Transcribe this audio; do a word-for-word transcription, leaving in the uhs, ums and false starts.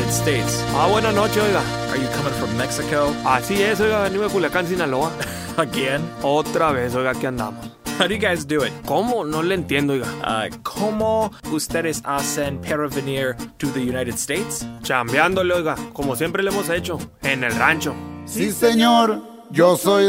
United States. Ah, buenas noches, oiga. Are you coming from Mexico? Así es, oiga, venimos de Culiacán, Sinaloa. Again? Otra vez, oiga, aquí andamos. How do you guys do it? ¿Cómo? No le entiendo, oiga. Uh, ¿Cómo ustedes hacen para venir to the United States? Chambeándole, oiga, como siempre le hemos hecho, en el rancho. Sí, señor, yo soy